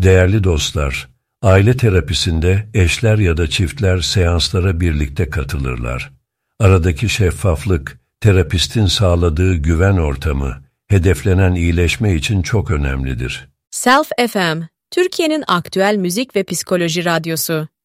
Değerli dostlar, aile terapisinde eşler ya da çiftler seanslara birlikte katılırlar. Aradaki şeffaflık, terapistin sağladığı güven ortamı, hedeflenen iyileşme için çok önemlidir. Self FM, Türkiye'nin aktüel müzik ve psikoloji radyosu.